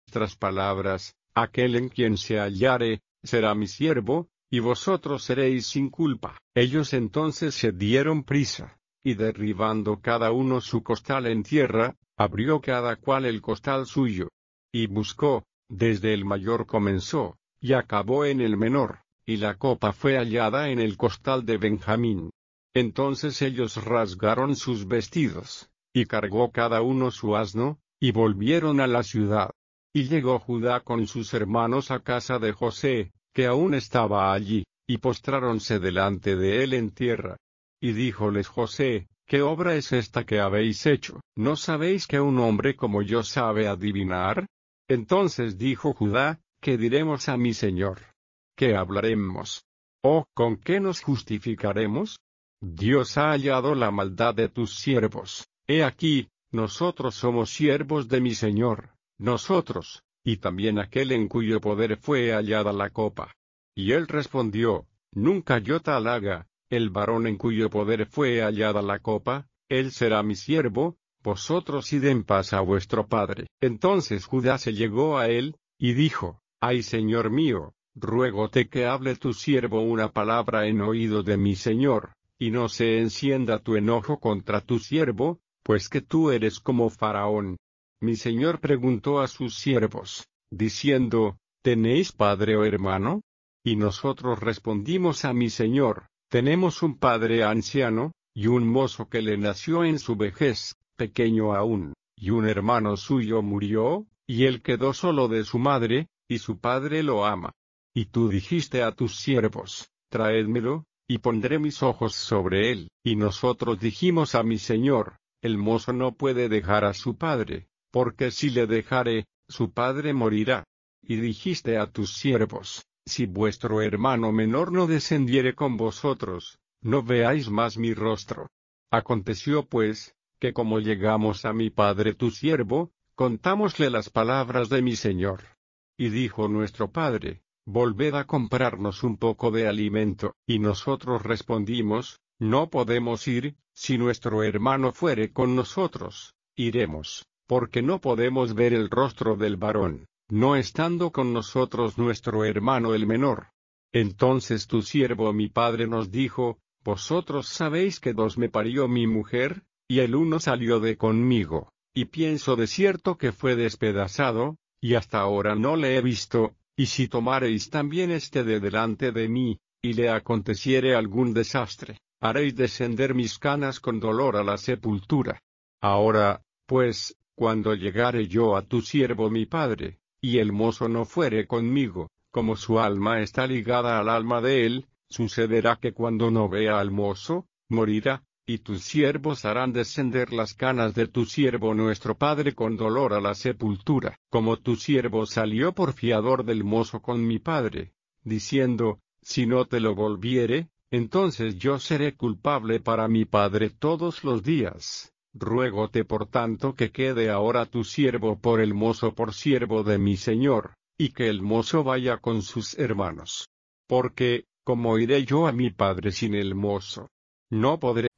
vuestras palabras, aquel en quien se hallare, será mi siervo, y vosotros seréis sin culpa. Ellos entonces se dieron prisa, y derribando cada uno su costal en tierra, abrió cada cual el costal suyo. Y buscó, desde el mayor comenzó, y acabó en el menor, y la copa fue hallada en el costal de Benjamín. Entonces ellos rasgaron sus vestidos, y cargó cada uno su asno, y volvieron a la ciudad. Y llegó Judá con sus hermanos a casa de José, que aún estaba allí, y postráronse delante de él en tierra. Y díjoles José: ¿Qué obra es esta que habéis hecho? ¿No sabéis que un hombre como yo sabe adivinar? Entonces dijo Judá: ¿Qué diremos a mi señor? ¿Qué hablaremos? ¿O con qué nos justificaremos? Dios ha hallado la maldad de tus siervos. He aquí, nosotros somos siervos de mi señor, nosotros, y también aquel en cuyo poder fue hallada la copa. Y él respondió: Nunca yo tal haga. El varón en cuyo poder fue hallada la copa, él será mi siervo, vosotros id en paz a vuestro padre. Entonces Judá se llegó a él, y dijo: Ay, señor mío, ruégote que hable tu siervo una palabra en oído de mi señor, y no se encienda tu enojo contra tu siervo, pues que tú eres como Faraón. Mi señor preguntó a sus siervos, diciendo: ¿Tenéis padre o hermano? Y nosotros respondimos a mi señor: Tenemos un padre anciano, y un mozo que le nació en su vejez, pequeño aún, y un hermano suyo murió, y él quedó solo de su madre, y su padre lo ama. Y tú dijiste a tus siervos: Traédmelo, y pondré mis ojos sobre él. Y nosotros dijimos a mi señor: El mozo no puede dejar a su padre, porque si le dejare, su padre morirá. Y dijiste a tus siervos: Si vuestro hermano menor no descendiere con vosotros, no veáis más mi rostro. Aconteció pues, que como llegamos a mi padre tu siervo, contámosle las palabras de mi señor. Y dijo nuestro padre: Volved a comprarnos un poco de alimento. Y nosotros respondimos: No podemos ir, si nuestro hermano fuere con nosotros, iremos, porque no podemos ver el rostro del varón, no estando con nosotros nuestro hermano el menor. Entonces tu siervo mi padre nos dijo: Vosotros sabéis que dos me parió mi mujer, y el uno salió de conmigo, y pienso de cierto que fue despedazado, y hasta ahora no le he visto, y si tomareis también de delante de mí, y le aconteciere algún desastre, haréis descender mis canas con dolor a la sepultura. Ahora, pues, cuando llegare yo a tu siervo mi padre, y el mozo no fuere conmigo, como su alma está ligada al alma de él, sucederá que cuando no vea al mozo, morirá, y tus siervos harán descender las canas de tu siervo nuestro padre con dolor a la sepultura. Como tu siervo salió por fiador del mozo con mi padre, diciendo: Si no te lo volviere, entonces yo seré culpable para mi padre todos los días. Ruégote por tanto que quede ahora tu siervo por el mozo por siervo de mi señor, y que el mozo vaya con sus hermanos. Porque, ¿cómo iré yo a mi padre sin el mozo? No podré